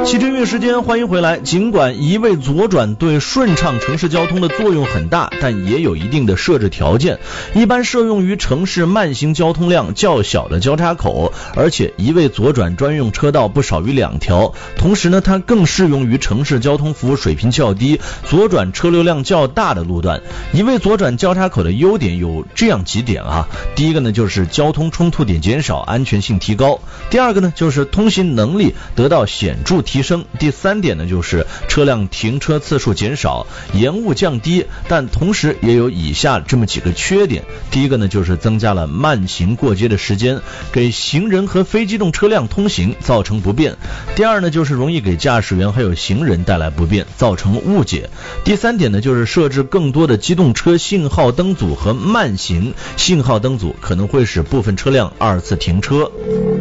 汽车音乐时间，欢迎回来。尽管一味左转对顺畅城市交通的作用很大，但也有一定的设置条件，一般适用于城市慢行交通量较小的交叉口，而且一味左转专用车道不少于2条。同时呢，它更适用于城市交通服务水平较低、左转车流量较大的路段。一味左转交叉口的优点有这样几点啊。第一个呢，就是交通冲突点减少，安全性提高。第二个呢，就是通行能力得到显著提升。第三点呢，就是车辆停车次数减少，延误降低，但同时也有以下这么几个缺点。第一个呢，就是增加了慢行过街的时间，给行人和非机动车辆通行造成不便。第二呢，就是容易给驾驶员还有行人带来不便，造成误解。第三点呢，就是设置更多的机动车信号灯组和慢行信号灯组，可能会使部分车辆2次停车。